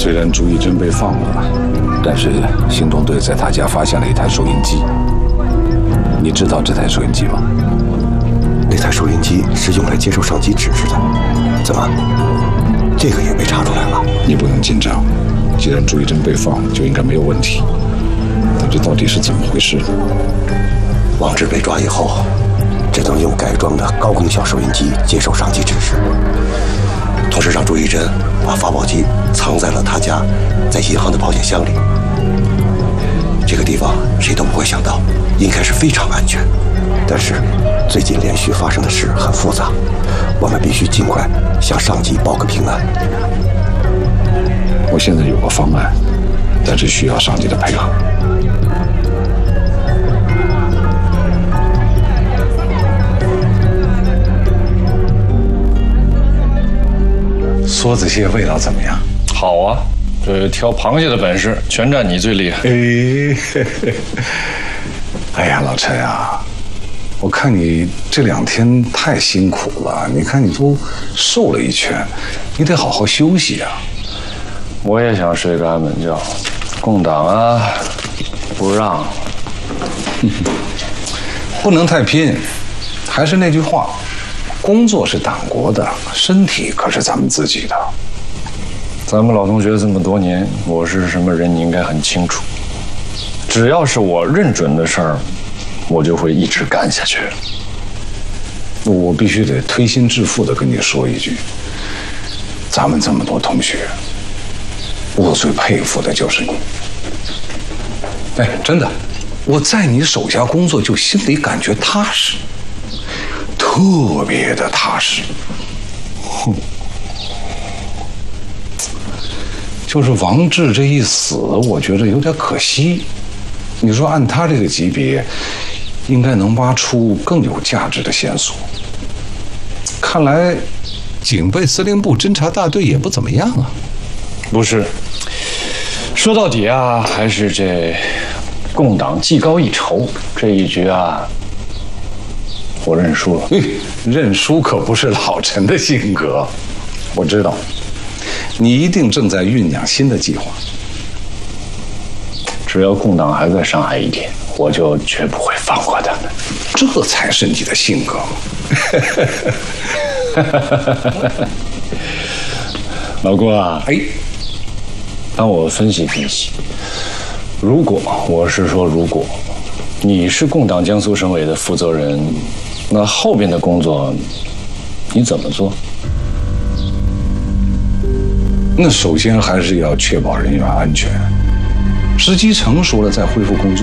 虽然朱一真被放了，但是行动队在他家发现了一台收音机。你知道这台收音机吗？ 那台收音机是用来接受上级指示的。怎么，这个也被查出来了？ 你不用紧张，既然朱一真被放，就应该没有问题。但这到底是怎么回事？ 王志被抓以后，只能用改装的高功效收音机接受上级指示，同时让朱一真把发报机藏在了他家在银行的保险箱里。这个地方谁都不会想到，应该是非常安全。但是最近连续发生的事很复杂，我们必须尽快向上级报个平安。 我现在有个方案，但是需要上级的配合。梭子蟹味道怎么样？ 好啊，这挑螃蟹的本事全占你最厉害。 哎呀，老陈啊，我看你这2天太辛苦了，你看你都瘦了一圈，你得好好休息啊。 我也想睡个安稳觉，共党啊，不让。 不能太拼，还是那句话，工作是党国的，身体可是咱们自己的。 咱们老同学这么多年，我是什么人，你应该很清楚。只要是我认准的事儿，我就会一直干下去。 我必须得推心置腹地跟你说一句，咱们这么多同学，我最佩服的就是你。哎，真的，我在你手下工作就心里感觉踏实，特别的踏实。哼，就是王志这一死，我觉得有点可惜。你说按他这个级别，应该能挖出更有价值的线索。看来警备司令部侦察大队也不怎么样啊。 不是，说到底啊，还是这共党技高一筹这一局啊，我认输了。 认输可不是老陈的性格，我知道，你一定正在酝酿新的计划。 只要共党还在上海一天，我就绝不会放过他们。 这才是你的性格嘛。 老郭啊， 哎， 帮我分析分析，如果你是共党江苏省委的负责人，那后边的工作你怎么做？ 那首先还是要确保人员安全，时机成熟了再恢复工作。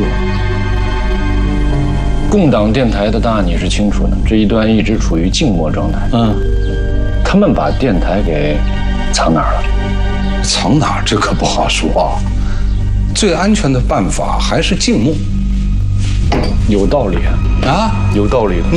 共党电台的大你是清楚的，这一端一直处于静默状态。他们把电台给藏哪儿了？ 藏哪儿这可不好说啊。最安全的办法还是静默。 有道理啊，有道理的。